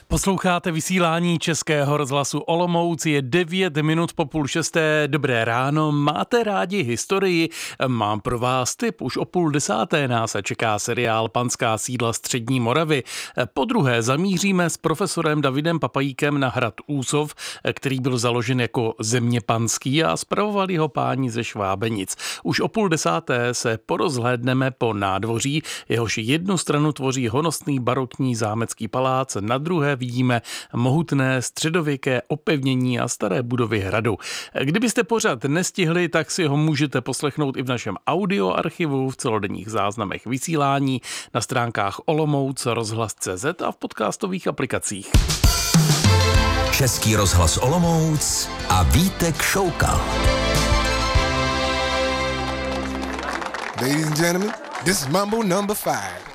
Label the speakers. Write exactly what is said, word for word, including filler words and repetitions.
Speaker 1: Posloucháte vysílání Českého rozhlasu Olomouc, je devět minut po půl šesté. Dobré ráno, máte rádi historii? Mám pro vás tip, už o půl desáté nás čeká seriál Panská sídla střední Moravy. Po druhé zamíříme s profesorem Davidem Papajíkem na hrad Úsov, který byl založen jako země panský a spravovali ho páni ze Švábenic. Už o půl desáté se porozhlédneme po nádvoří, jehož jednu stranu tvoří honosný barokní zámecký palác, na druhé vidíme mohutné středověké opevnění a staré budovy hradu. Kdybyste pořád nestihli, tak si ho můžete poslechnout i v našem audioarchivu, v celodenních záznamech vysílání, na stránkách Olomouc, rozhlas tečka cé zet a v podcastových aplikacích.
Speaker 2: Český rozhlas Olomouc a Vítek Šoukal.
Speaker 3: Ladies and gentlemen, this is Mambo number five.